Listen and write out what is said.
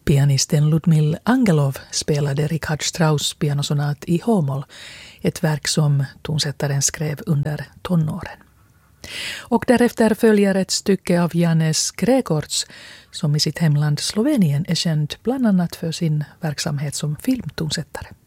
Pianisten Ludmil Angelov spelade Richard Strauss pianosonat i H-moll, ett verk som tonsättaren skrev under tonåren. Och därefter följer ett stycke av Janez Gregorc, som i sitt hemland Slovenien är känd bland annat för sin verksamhet som filmtonsättare.